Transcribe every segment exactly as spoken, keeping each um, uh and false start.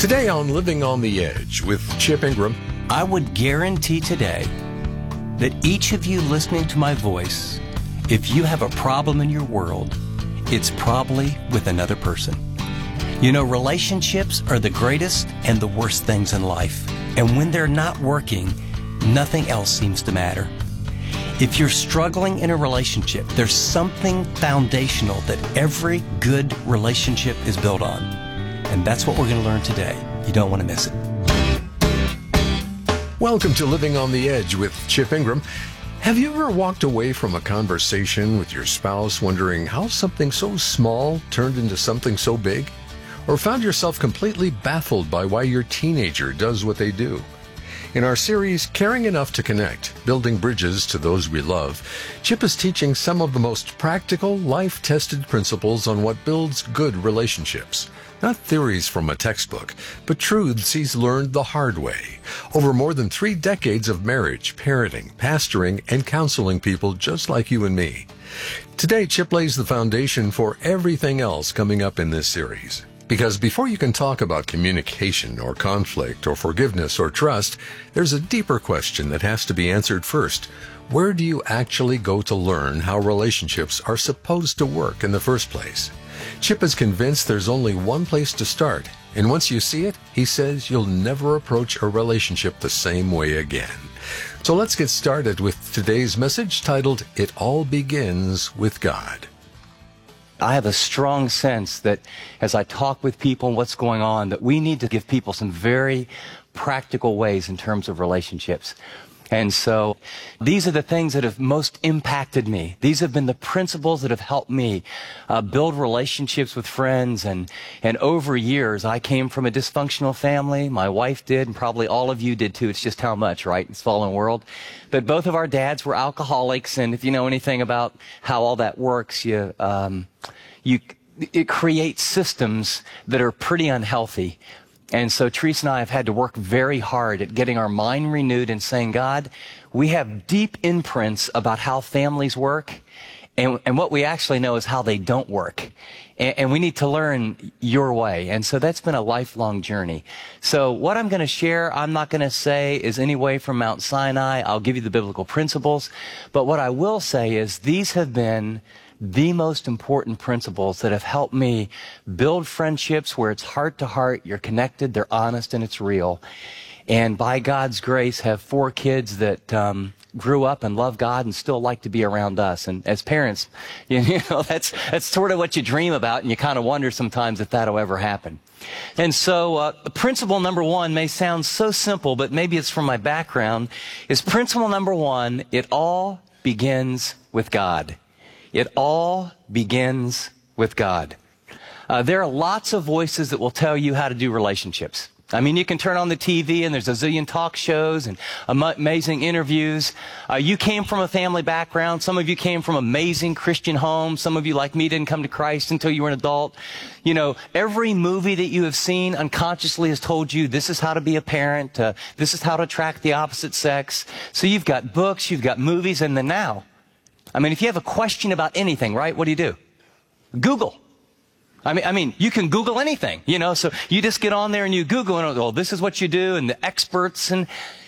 Today on Living on the Edge with Chip Ingram. I would guarantee today that each of you listening to my voice, if you have a problem in your world, it's probably with another person. You know, relationships are the greatest and the worst things in life. And when they're not working, nothing else seems to matter. If you're struggling in a relationship, there's something foundational that every good relationship is built on. And that's what we're going to learn today. You don't want to miss it. Welcome to Living on the Edge with Chip Ingram. Have you ever walked away from a conversation with your spouse wondering how something so small turned into something so big? Or found yourself completely baffled by why your teenager does what they do? In our series, Caring Enough to Connect, Building Bridges to Those We Love, Chip is teaching some of the most practical, life-tested principles on what builds good relationships. Not theories from a textbook, but truths he's learned the hard way over more than three decades of marriage, parenting, pastoring, and counseling people just like you and me. Today, Chip lays the foundation for everything else coming up in this series. Because before you can talk about communication or conflict or forgiveness or trust, there's a deeper question that has to be answered first. Where do you actually go to learn how relationships are supposed to work in the first place? Chip is convinced there's only one place to start, and once you see it, he says you'll never approach a relationship the same way again. So let's get started with today's message titled, It All Begins with God. I have a strong sense that as I talk with people and what's going on, that we need to give people some very practical ways in terms of relationships. And so these are the things that have most impacted me. These have been the principles that have helped me uh, build relationships with friends. And, and over years, I came from a dysfunctional family. My wife did, and probably all of you did too. It's just how much, right? It's fallen world. But both of our dads were alcoholics. And if you know anything about how all that works, you, um, you, it creates systems that are pretty unhealthy. And so Teresa and I have had to work very hard at getting our mind renewed and saying, God, we have deep imprints about how families work, and, and what we actually know is how they don't work. And, and we need to learn your way. And so that's been a lifelong journey. So what I'm going to share, I'm not going to say is any way from Mount Sinai. I'll give you the biblical principles. But what I will say is these have been the most important principles that have helped me build friendships where it's heart to heart, you're connected, they're honest, and it's real. And by God's grace, have four kids that um, grew up and love God and still like to be around us. And as parents, you, you know, that's that's sort of what you dream about, and you kind of wonder sometimes if that'll ever happen. And so uh, principle number one may sound so simple, but maybe it's from my background, is principle number one, it all begins with God. It all begins with God. Uh, there are lots of voices that will tell you how to do relationships. I mean, you can turn on the T V and there's a zillion talk shows and amazing interviews. Uh, you came from a family background. Some of you came from amazing Christian homes. Some of you, like me, didn't come to Christ until you were an adult. You know, every movie that you have seen unconsciously has told you this is how to be a parent. Uh, this is how to attract the opposite sex. So you've got books, you've got movies, and then now, I mean, if you have a question about anything, right, what do you do? Google. I mean, I mean, you can Google anything, you know, so you just get on there and you Google and, well, this is what you do, and the experts, and,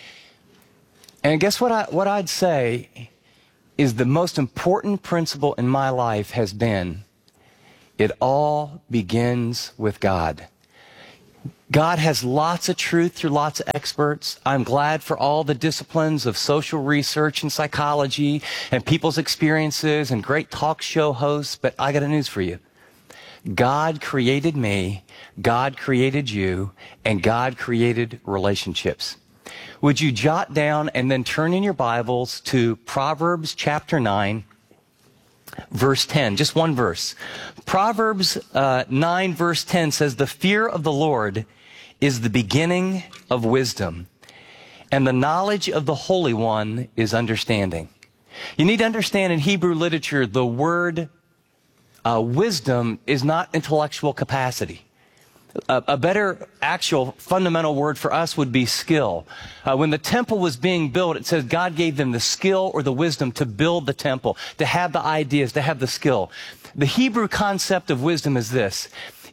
and guess what I, what I'd say is the most important principle in my life has been, it all begins with God. God has lots of truth through lots of experts. I'm glad for all the disciplines of social research and psychology and people's experiences and great talk show hosts, but I got a news for you. God created me, God created you, and God created relationships. Would you jot down and then turn in your Bibles to Proverbs chapter nine, verse ten, just one verse. Proverbs uh, nine, verse ten says, the fear of the Lord is the beginning of wisdom, and the knowledge of the Holy One is understanding. You need to understand in Hebrew literature, the word uh, wisdom is not intellectual capacity. A, a better actual fundamental word for us would be skill. Uh, when the temple was being built, it says God gave them the skill or the wisdom to build the temple, to have the ideas, to have the skill. The Hebrew concept of wisdom is this.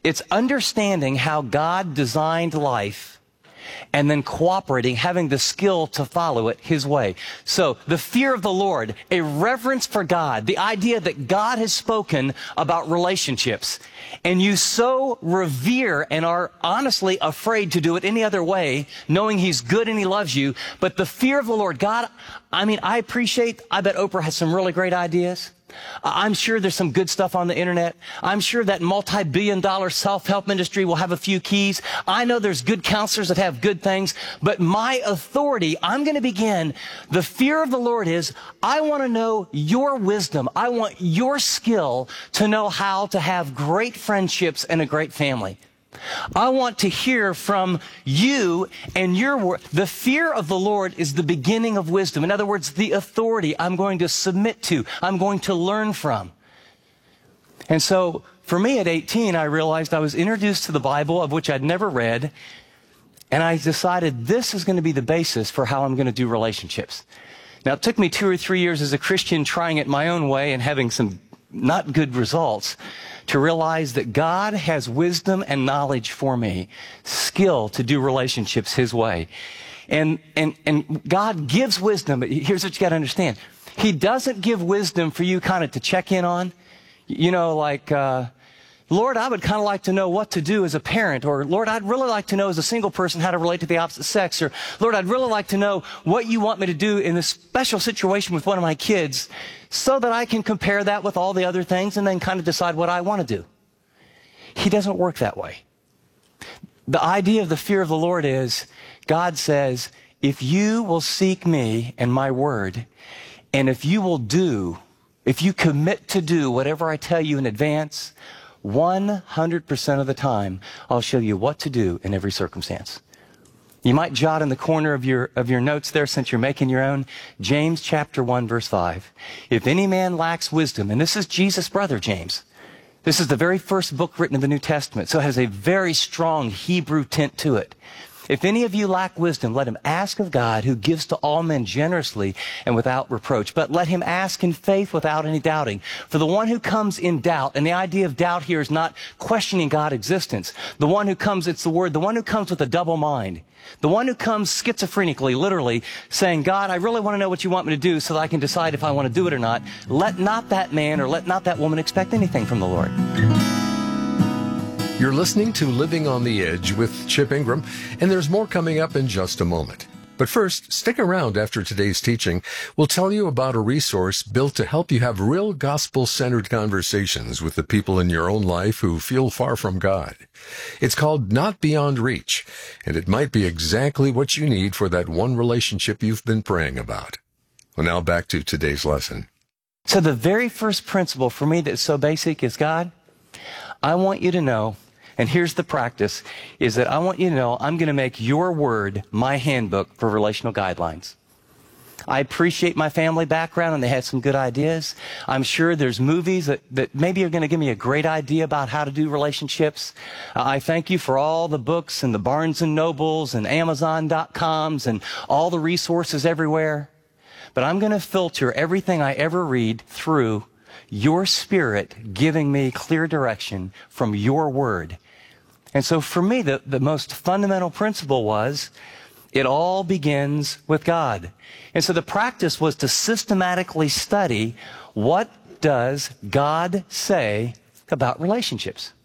It's understanding how God designed life and then cooperating, having the skill to follow it His way. So the fear of the Lord, a reverence for God, the idea that God has spoken about relationships, and you so revere and are honestly afraid to do it any other way, knowing He's good and He loves you. But the fear of the Lord, God, I mean, I appreciate, I bet Oprah has some really great ideas. I'm sure there's some good stuff on the internet. I'm sure that multi-billion dollar self-help industry will have a few keys. I know there's good counselors that have good things, but my authority, I'm going to begin. The fear of the Lord is, I want to know your wisdom. I want your skill to know how to have great friendships and a great family. I want to hear from you and your word. The fear of the Lord is the beginning of wisdom. In other words, the authority I'm going to submit to, I'm going to learn from. And so for me at eighteen, I realized I was introduced to the Bible, of which I'd never read, and I decided this is going to be the basis for how I'm going to do relationships. Now, it took me two or three years as a Christian trying it my own way and having some not good results to realize that God has wisdom and knowledge for me, skill to do relationships His way. And, and, and God gives wisdom, but here's what you got to understand. He doesn't give wisdom for you kind of to check in on. You know, like, uh, Lord, I would kind of like to know what to do as a parent, or Lord, I'd really like to know as a single person how to relate to the opposite sex, or Lord, I'd really like to know what you want me to do in this special situation with one of my kids so that I can compare that with all the other things and then kind of decide what I want to do. He doesn't work that way. The idea of the fear of the Lord is, God says, if you will seek me and my word, and if you will do, if you commit to do whatever I tell you in advance, one hundred percent of the time, I'll show you what to do in every circumstance. You might jot in the corner of your, of your notes there, since you're making your own, James chapter one, verse five. If any man lacks wisdom, and this is Jesus' brother, James. This is the very first book written in the New Testament, so it has a very strong Hebrew tint to it. If any of you lack wisdom, let him ask of God, who gives to all men generously and without reproach. But let him ask in faith without any doubting. For the one who comes in doubt, and the idea of doubt here is not questioning God's existence. The one who comes, it's the word, the one who comes with a double mind. The one who comes schizophrenically, literally, saying, God, I really want to know what you want me to do so that I can decide if I want to do it or not. Let not that man or let not that woman expect anything from the Lord. You're listening to Living on the Edge with Chip Ingram, and there's more coming up in just a moment. But first, stick around after today's teaching. We'll tell you about a resource built to help you have real gospel-centered conversations with the people in your own life who feel far from God. It's called Not Beyond Reach, and it might be exactly what you need for that one relationship you've been praying about. Well, now back to today's lesson. So the very first principle for me that's so basic is, God, I want you to know, and here's the practice, is that I want you to know I'm going to make your word my handbook for relational guidelines. I appreciate my family background, and they had some good ideas. I'm sure there's movies that, that maybe are going to give me a great idea about how to do relationships. Uh, I thank you for all the books and the Barnes and Nobles and Amazon dot coms and all the resources everywhere. But I'm going to filter everything I ever read through your Spirit giving me clear direction from your word. And so for me, the, the most fundamental principle was, it all begins with God. And so the practice was to systematically study, what does God say about relationships?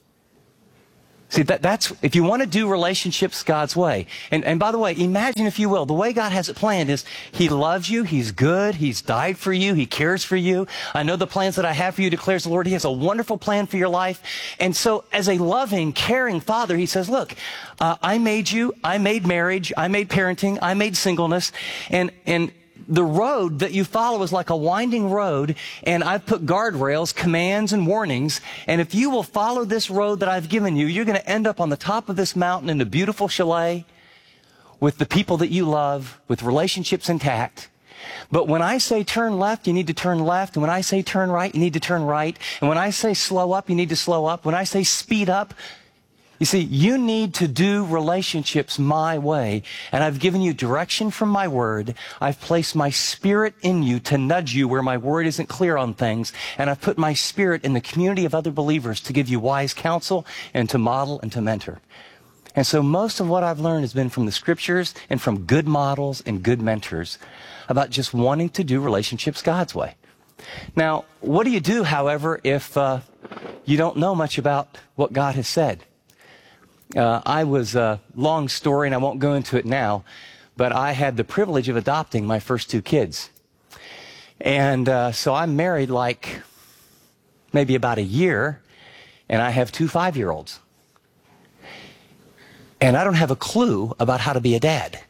See, that, that's, if you want to do relationships God's way, and, and by the way, imagine, if you will, the way God has it planned is, He loves you, He's good, He's died for you, He cares for you. I know the plans that I have for you, declares the Lord. He has a wonderful plan for your life. And so as a loving, caring Father, He says, look, uh, I made you, I made marriage, I made parenting, I made singleness, and, and, the road that you follow is like a winding road, and I've put guardrails, commands, and warnings, and if you will follow this road that I've given you, you're going to end up on the top of this mountain in a beautiful chalet with the people that you love, with relationships intact. But when I say turn left, you need to turn left, and when I say turn right, you need to turn right, and when I say slow up, you need to slow up, when I say speed up, You see, you need to do relationships my way, and I've given you direction from my word. I've placed my spirit in you to nudge you where my word isn't clear on things, and I've put my spirit in the community of other believers to give you wise counsel and to model and to mentor. And so most of what I've learned has been from the scriptures and from good models and good mentors about just wanting to do relationships God's way. Now, what do you do, however, if uh, you don't know much about what God has said? Uh, I was a uh, long story, and I won't go into it now, but I had the privilege of adopting my first two kids. And uh, so I'm married like maybe about a year, and I have two five-year-olds. And I don't have a clue about how to be a dad.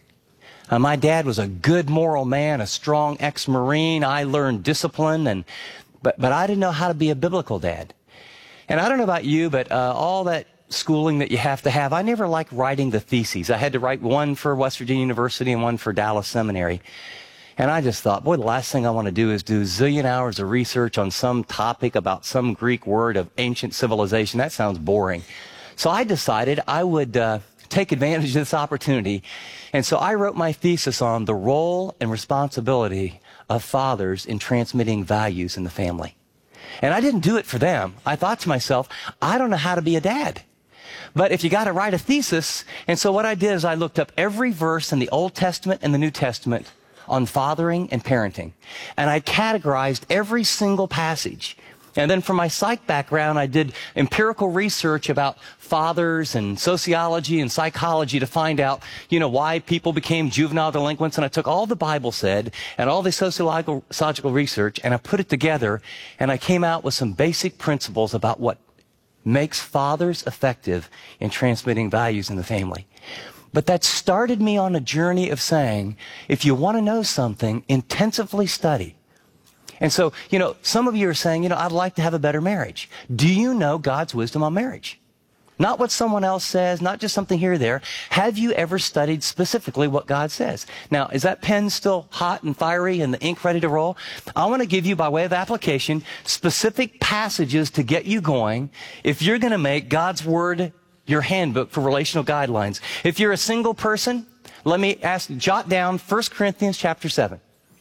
Uh, my dad was a good moral man, a strong ex-Marine. I learned discipline, and but, but I didn't know how to be a biblical dad. And I don't know about you, but uh, all that schooling that you have to have, I never liked writing the theses. I had to write one for West Virginia University and one for Dallas Seminary. And I just thought, boy, the last thing I want to do is do a zillion hours of research on some topic about some Greek word of ancient civilization. That sounds boring. So I decided I would uh, take advantage of this opportunity. And so I wrote my thesis on the role and responsibility of fathers in transmitting values in the family. And I didn't do it for them. I thought to myself, I don't know how to be a dad. But if you got to write a thesis, and so what I did is I looked up every verse in the Old Testament and the New Testament on fathering and parenting. And I categorized every single passage. And then from my psych background, I did empirical research about fathers and sociology and psychology to find out, you know, why people became juvenile delinquents. And I took all the Bible said and all the sociological, sociological research, and I put it together, and I came out with some basic principles about what makes fathers effective in transmitting values in the family. But that started me on a journey of saying, if you want to know something, intensively study. And so, you know, some of you are saying, you know, I'd like to have a better marriage. Do you know God's wisdom on marriage? Not what someone else says, not just something here or there. Have you ever studied specifically what God says? Now, is that pen still hot and fiery and the ink ready to roll? I want to give you, by way of application, specific passages to get you going if you're going to make God's Word your handbook for relational guidelines. If you're a single person, let me ask, jot down First Corinthians chapter seven.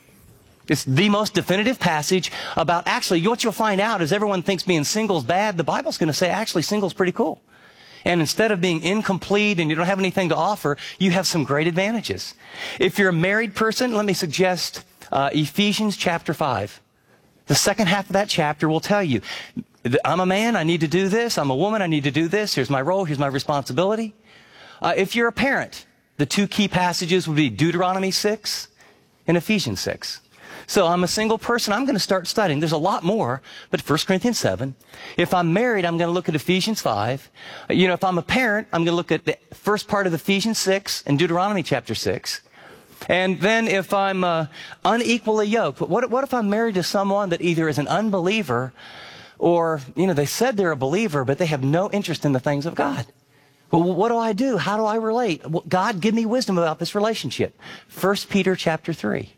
It's the most definitive passage about, actually, what you'll find out is everyone thinks being single is bad. The Bible's going to say, actually, single's pretty cool. And instead of being incomplete and you don't have anything to offer, you have some great advantages. If you're a married person, let me suggest uh, Ephesians chapter five. The second half of that chapter will tell you, I'm a man, I need to do this. I'm a woman, I need to do this. Here's my role, here's my responsibility. Uh, if you're a parent, the two key passages would be Deuteronomy six and Ephesians six. So I'm a single person, I'm going to start studying. There's a lot more, but First Corinthians seven. If I'm married, I'm going to look at Ephesians five. You know, if I'm a parent, I'm going to look at the first part of Ephesians six and Deuteronomy chapter six. And then if I'm uh, unequally yoked, what, what if I'm married to someone that either is an unbeliever or, you know, they said they're a believer, but they have no interest in the things of God? Well, what do I do? How do I relate? Well, God, give me wisdom about this relationship. First Peter chapter three.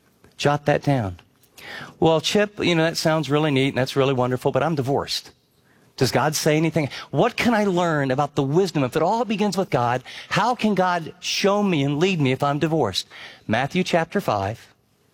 Jot that down. Well, Chip, you know, that sounds really neat and that's really wonderful, but I'm divorced. Does God say anything? What can I learn about the wisdom? If it all begins with God, how can God show me and lead me if I'm divorced? Matthew chapter five,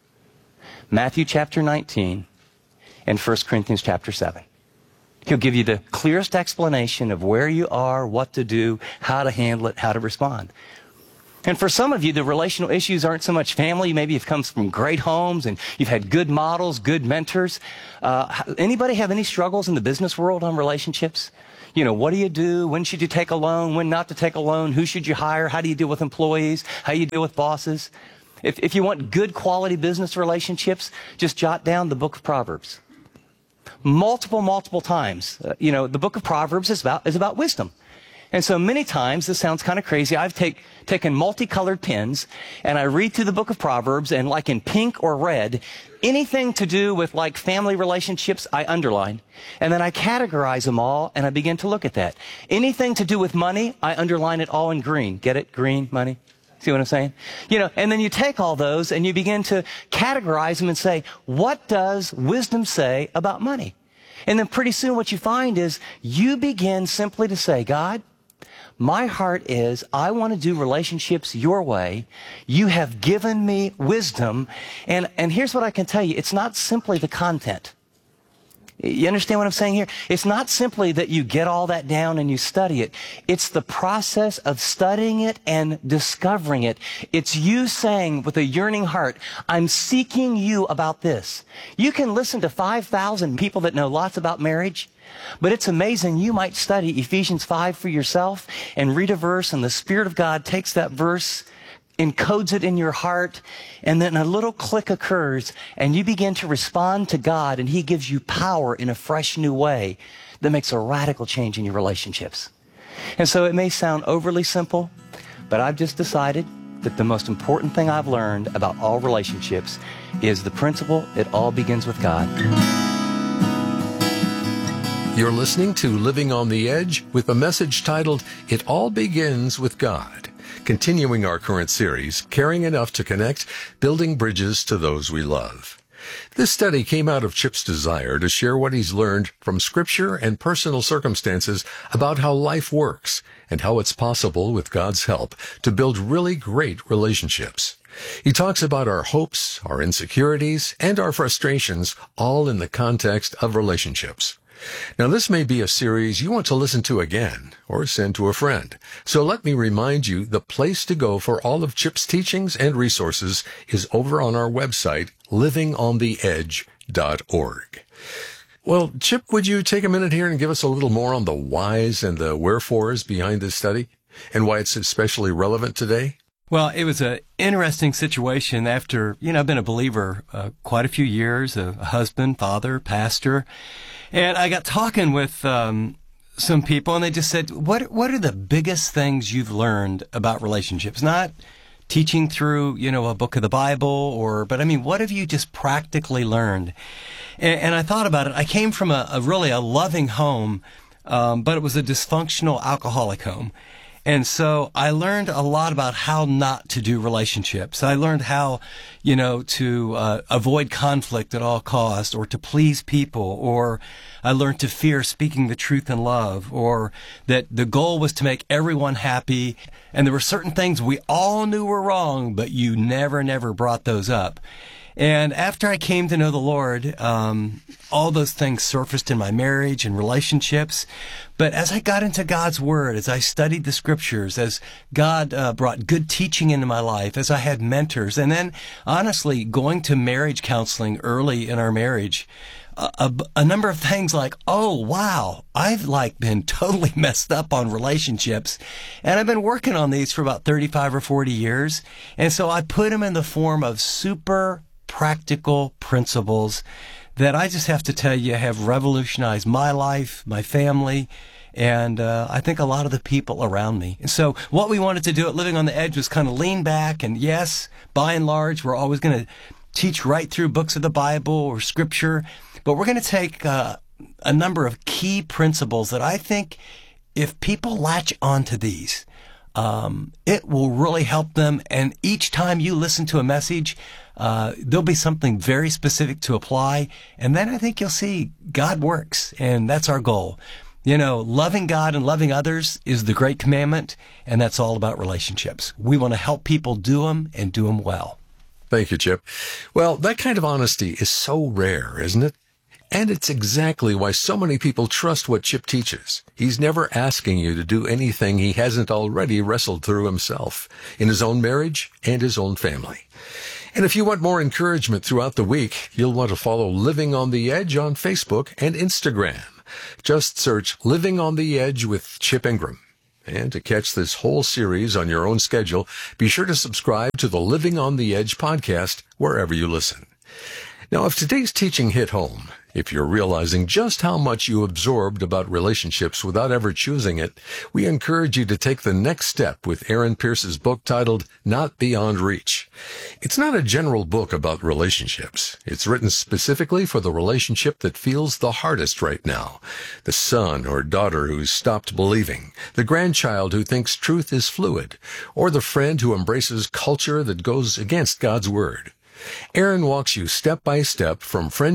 Matthew chapter nineteen, and First Corinthians chapter seven. He'll give you the clearest explanation of where you are, what to do, how to handle it, how to respond. And for some of you, the relational issues aren't so much family. Maybe you've come from great homes and you've had good models, good mentors. Uh, anybody have any struggles in the business world on relationships? You know, what do you do? When should you take a loan? When not to take a loan? Who should you hire? How do you deal with employees? How do you deal with bosses? If, if you want good quality business relationships, just jot down the book of Proverbs. Multiple, multiple times. Uh, you know, the book of Proverbs is about, is about wisdom. And so many times, this sounds kind of crazy, I've take, taken multicolored pens and I read through the book of Proverbs, and like in pink or red, anything to do with like family relationships, I underline. And then I categorize them all and I begin to look at that. Anything to do with money, I underline it all in green. Get it? Green, money. See what I'm saying? You know, and then you take all those and you begin to categorize them and say, what does wisdom say about money? And then pretty soon what you find is you begin simply to say, God, my heart is, I want to do relationships your way. You have given me wisdom. And, and here's what I can tell you. It's not simply the content. You understand what I'm saying here? It's not simply that you get all that down and you study it. It's the process of studying it and discovering it. It's you saying with a yearning heart, I'm seeking you about this. You can listen to five thousand people that know lots about marriage, but it's amazing. You might study Ephesians five for yourself and read a verse, and the Spirit of God takes that verse, encodes it in your heart, and then a little click occurs, and you begin to respond to God, and He gives you power in a fresh new way that makes a radical change in your relationships. And so it may sound overly simple, but I've just decided that the most important thing I've learned about all relationships is the principle, it all begins with God. You're listening to Living on the Edge with a message titled, It All Begins with God. Continuing our current series, Caring Enough to Connect, Building Bridges to Those We Love. This study came out of Chip's desire to share what he's learned from Scripture and personal circumstances about how life works and how it's possible, with God's help, to build really great relationships. He talks about our hopes, our insecurities, and our frustrations, all in the context of relationships. Now, this may be a series you want to listen to again or send to a friend. So let me remind you, the place to go for all of Chip's teachings and resources is over on our website, living on the edge dot org. Well, Chip, would you take a minute here and give us a little more on the whys and the wherefores behind this study and why it's especially relevant today? Well, it was an interesting situation after, you know, I've been a believer uh, quite a few years, a husband, father, pastor. And I got talking with um, some people, and they just said, what what are the biggest things you've learned about relationships? Not teaching through, you know, a book of the Bible, or, but I mean, what have you just practically learned? And, and I thought about it. I came from a, a really a loving home, um, but it was a dysfunctional alcoholic home. And so I learned a lot about how not to do relationships. I learned how, you know, to uh, avoid conflict at all costs, or to please people, or I learned to fear speaking the truth in love, or that the goal was to make everyone happy. And there were certain things we all knew were wrong, but you never, never brought those up. And after I came to know the Lord, um, all those things surfaced in my marriage and relationships. But as I got into God's Word, as I studied the Scriptures, as God uh, brought good teaching into my life, as I had mentors, and then honestly going to marriage counseling early in our marriage, a, a, a number of things like, oh, wow, I've like been totally messed up on relationships. And I've been working on these for about thirty-five or forty years. And so I put them in the form of super practical principles that I just have to tell you have revolutionized my life, my family, and uh, I think a lot of the people around me. And so what we wanted to do at Living on the Edge was kind of lean back, and yes, by and large, we're always going to teach right through books of the Bible or Scripture, but we're going to take uh, a number of key principles that I think if people latch onto these, um, it will really help them. And each time you listen to a message, Uh, there'll be something very specific to apply, and then I think you'll see God works, and that's our goal. You know, loving God and loving others is the great commandment, and that's all about relationships. We want to help people do them and do them well. Thank you, Chip. Well, that kind of honesty is so rare, isn't it? And it's exactly why so many people trust what Chip teaches. He's never asking you to do anything he hasn't already wrestled through himself in his own marriage and his own family. And if you want more encouragement throughout the week, you'll want to follow Living on the Edge on Facebook and Instagram. Just search Living on the Edge with Chip Ingram. And to catch this whole series on your own schedule, be sure to subscribe to the Living on the Edge podcast wherever you listen. Now, if today's teaching hit home, if you're realizing just how much you absorbed about relationships without ever choosing it, we encourage you to take the next step with Aaron Pierce's book titled Not Beyond Reach. It's not a general book about relationships. It's written specifically for the relationship that feels the hardest right now. The son or daughter who's stopped believing, the grandchild who thinks truth is fluid, or the friend who embraces culture that goes against God's word. Aaron walks you step by step from friendship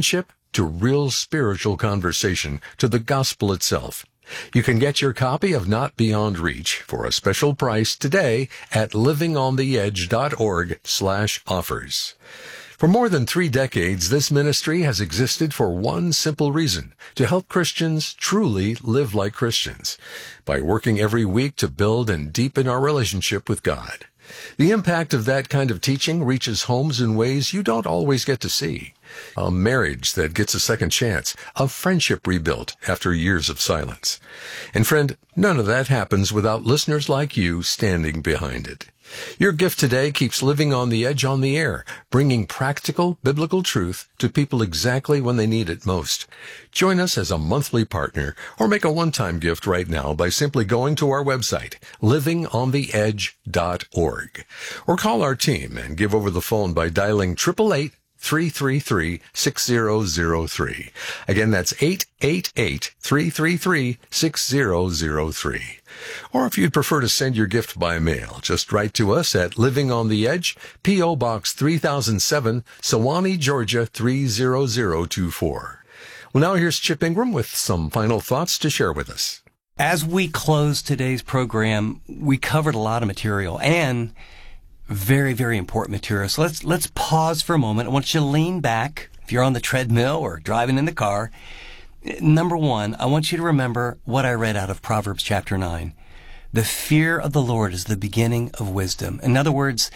to real spiritual conversation to the gospel itself. You can get your copy of Not Beyond Reach for a special price today at livingontheedge.org slash offers. For more than three decades, this ministry has existed for one simple reason, to help Christians truly live like Christians, by working every week to build and deepen our relationship with God. The impact of that kind of teaching reaches homes in ways you don't always get to see. A marriage that gets a second chance, a friendship rebuilt after years of silence. And friend, none of that happens without listeners like you standing behind it. Your gift today keeps Living on the Edge on the air, bringing practical biblical truth to people exactly when they need it most. Join us as a monthly partner or make a one-time gift right now by simply going to our website, living on the edge dot org. Or call our team and give over the phone by dialing eight eight eight, three three three, six zero zero three. Again, that's eight eight eight, three three three, six zero zero three. Or if you'd prefer to send your gift by mail, just write to us at Living on the Edge, P O. Box three thousand seven, Sewanee, Georgia three zero zero two four. Well, now here's Chip Ingram with some final thoughts to share with us. As we close today's program, we covered a lot of material and very, very important material. So let's let's pause for a moment. I want you to lean back if you're on the treadmill or driving in the car. Number one, I want you to remember what I read out of Proverbs chapter nine. The fear of the Lord is the beginning of wisdom. In other words,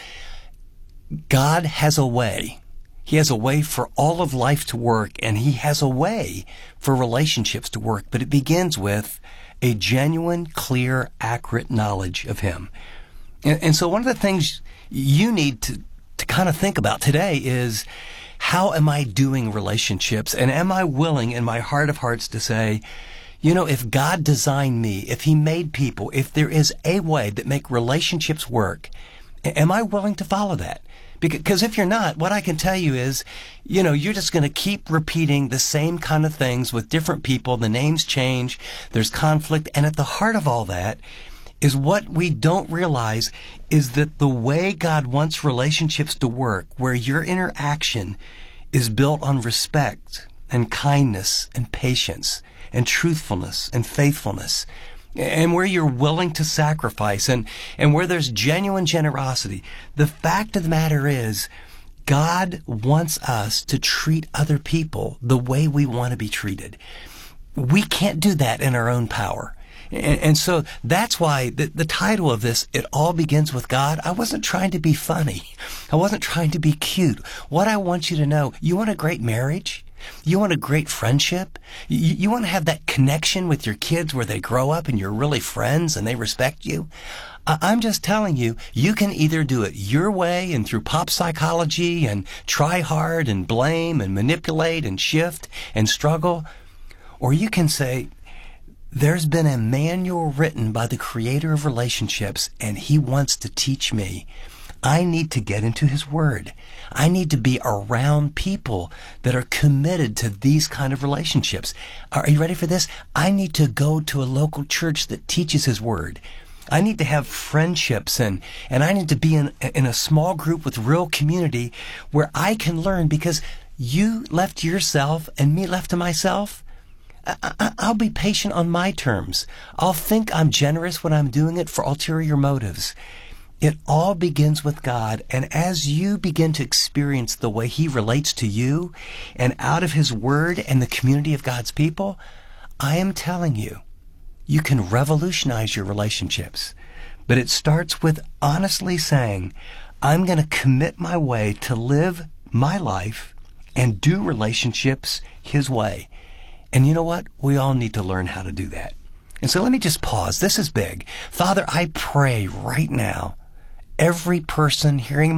God has a way. He has a way for all of life to work, and He has a way for relationships to work. But it begins with a genuine, clear, accurate knowledge of Him. And, and so one of the things you need to, to kind of think about today is, how am I doing relationships? And am I willing in my heart of hearts to say, you know, if God designed me, if He made people, if there is a way that make relationships work, am I willing to follow that? Because if you're not, what I can tell you is, you know, you're just going to keep repeating the same kind of things with different people. The names change. There's conflict. And at the heart of all that is what we don't realize is that the way God wants relationships to work, where your interaction is built on respect and kindness and patience and truthfulness and faithfulness, and where you're willing to sacrifice and, and where there's genuine generosity. The fact of the matter is, God wants us to treat other people the way we want to be treated. We can't do that in our own power. And, and so that's why the, the title of this, It All Begins with God, I wasn't trying to be funny. I wasn't trying to be cute. What I want you to know, you want a great marriage? You want a great friendship? You, you want to have that connection with your kids where they grow up and you're really friends and they respect you? I, I'm just telling you, you can either do it your way and through pop psychology and try hard and blame and manipulate and shift and struggle, or you can say, there's been a manual written by the Creator of relationships, and He wants to teach me. I need to get into His Word. I need to be around people that are committed to these kind of relationships. Are you ready for this? I need to go to a local church that teaches His Word. I need to have friendships, and, and I need to be in, in a small group with real community where I can learn, because you left to yourself and me left to myself, I, I'll be patient on my terms. I'll think I'm generous when I'm doing it for ulterior motives. It all begins with God, and as you begin to experience the way He relates to you and out of His Word and the community of God's people, I am telling you, you can revolutionize your relationships. But it starts with honestly saying, I'm going to commit my way to live my life and do relationships His way. And you know what? We all need to learn how to do that. And so let me just pause. This is big. Father, I pray right now, every person hearing